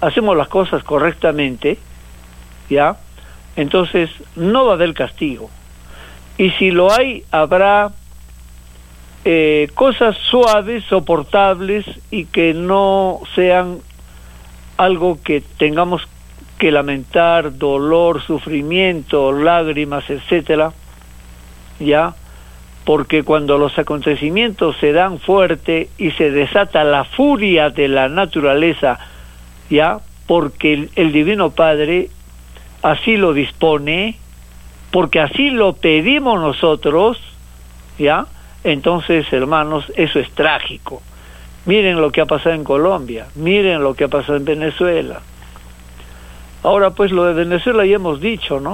hacemos las cosas correctamente, ¿ya? Entonces no va a haber castigo. Y si lo hay, habrá cosas suaves, soportables, y que no sean algo que tengamos que lamentar, dolor, sufrimiento, lágrimas, etcétera, ¿ya? Porque cuando los acontecimientos se dan fuerte y se desata la furia de la naturaleza, ¿ya? Porque el Divino Padre así lo dispone, porque así lo pedimos nosotros, ¿ya? Entonces, hermanos, eso es trágico. Miren lo que ha pasado en Colombia, miren lo que ha pasado en Venezuela. Ahora, pues, lo de Venezuela ya hemos dicho, ¿no?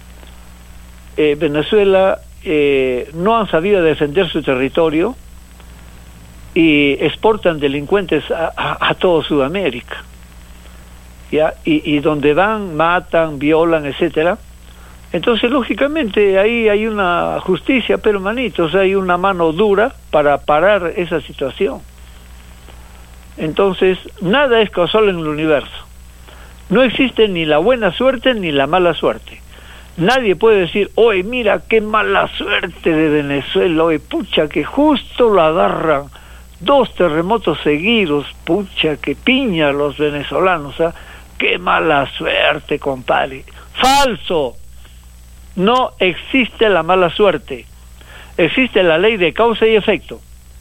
Venezuela no han sabido defender su territorio y exportan delincuentes a toda Sudamérica, ¿ya? Y donde van, matan, violan, etcétera. Entonces, lógicamente, ahí hay una justicia, pero hermanitos, hay una mano dura para parar esa situación. Entonces, nada es casual en el universo. No existe ni la buena suerte ni la mala suerte. Nadie puede decir, oye, mira qué mala suerte de Venezuela, oye, pucha, que justo lo agarran 2 terremotos seguidos, pucha, que piña los venezolanos, ¿ah? Qué mala suerte, compadre. ¡Falso! No existe la mala suerte. Existe la ley de causa y efecto.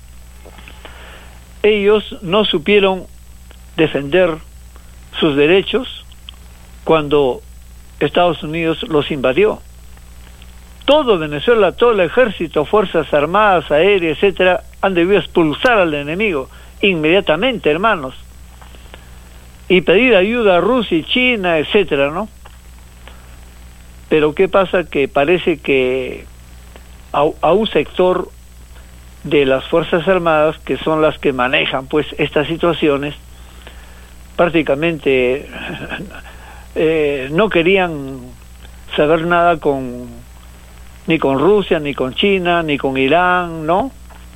Ellos no supieron defender sus derechos cuando Estados Unidos los invadió. Todo Venezuela, todo el ejército, fuerzas armadas, aéreas, etcétera, han debido expulsar al enemigo inmediatamente, hermanos, y pedir ayuda a Rusia y China, etcétera, ¿no? Pero ¿qué pasa? Que parece que a un sector de las Fuerzas Armadas, que son las que manejan pues estas situaciones, prácticamente no querían saber nada ni con Rusia, ni con China, ni con Irán, ¿no?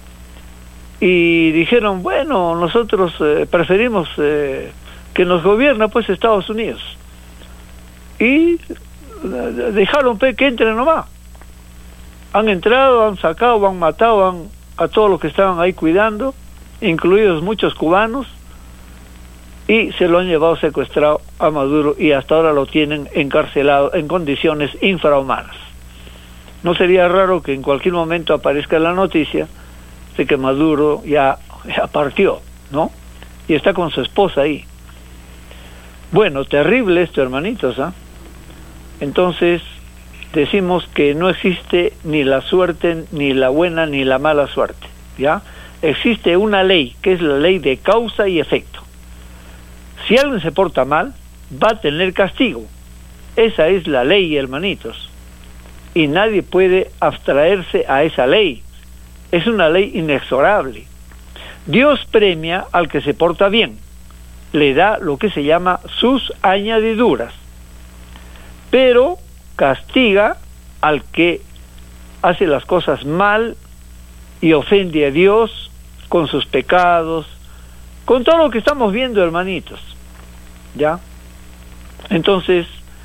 Y dijeron, bueno, nosotros preferimos que nos gobierna pues Estados Unidos. Y dejaron que entren nomás. Han entrado, han sacado, han matado a todos los que estaban ahí cuidando, incluidos muchos cubanos, y se lo han llevado secuestrado a Maduro, y hasta ahora lo tienen encarcelado en condiciones infrahumanas. No sería raro que en cualquier momento aparezca la noticia de que Maduro ya partió, ¿no? Y está con su esposa ahí. Bueno, terrible esto, hermanitos, ¿ah? Entonces, decimos que no existe ni la suerte, ni la buena, ni la mala suerte, ¿ya? Existe una ley, que es la ley de causa y efecto. Si alguien se porta mal, va a tener castigo. Esa es la ley, hermanitos. Y nadie puede abstraerse a esa ley. Es una ley inexorable. Dios premia al que se porta bien. Le da lo que se llama sus añadiduras. Pero castiga al que hace las cosas mal y ofende a Dios con sus pecados, con todo lo que estamos viendo, hermanitos, ¿ya? Entonces,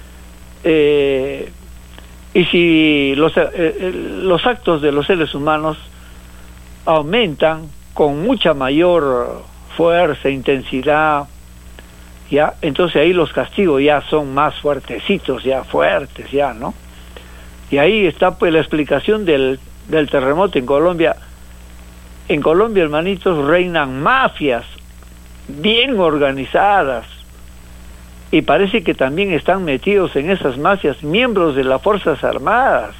y si los actos de los seres humanos aumentan con mucha mayor fuerza, intensidad, ¿ya? Entonces ahí los castigos ya son más fuertecitos, ya fuertes, ya, ¿no? Y ahí está pues la explicación del terremoto en Colombia. En Colombia, hermanitos, reinan mafias bien organizadas, y parece que también están metidos en esas mafias miembros de las Fuerzas Armadas.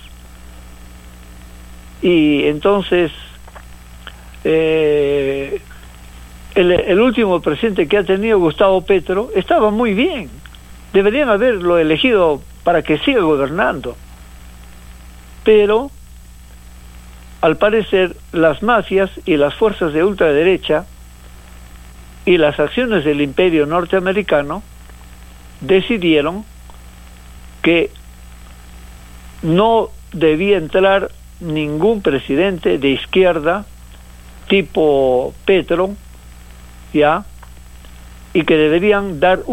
Y entonces el último presidente que ha tenido, Gustavo Petro, estaba muy bien. Deberían haberlo elegido para que siga gobernando. Pero, al parecer, las mafias y las fuerzas de ultraderecha y las acciones del imperio norteamericano decidieron que no debía entrar ningún presidente de izquierda tipo Petro, ¿ya? Y que deberían dar